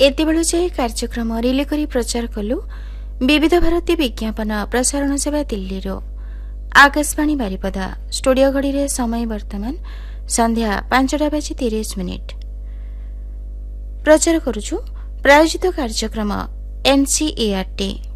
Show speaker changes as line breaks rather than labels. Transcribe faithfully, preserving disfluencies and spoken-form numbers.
एते बेलु जाए कार्यक्रम रिले करी प्रचार कलु विविध भारती विज्ञापन प्रसारण सेवा दिल्ली रो आकाशवाणी बारिपदा स्टूडियो घड़ी रे समय वर्तमान संध्या पांचटा बाजी तीस मिनिट। प्रचार करुछु प्रायोजित कार्यक्रम एनसीईआरटी।